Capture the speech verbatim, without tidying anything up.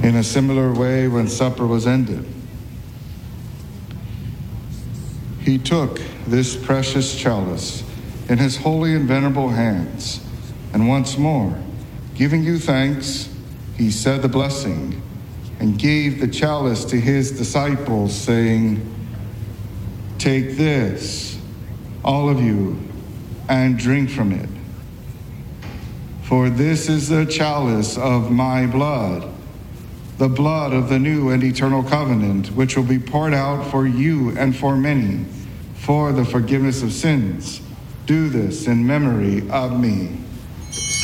In a similar way, when supper was ended, he took this precious chalice in his holy and venerable hands, and once more, giving you thanks, he said the blessing and gave the chalice to his disciples, saying, "Take this, all of you, and drink from it. For this is the chalice of my blood, the blood of the new and eternal covenant, which will be poured out for you and for many for the forgiveness of sins. Do this in memory of me."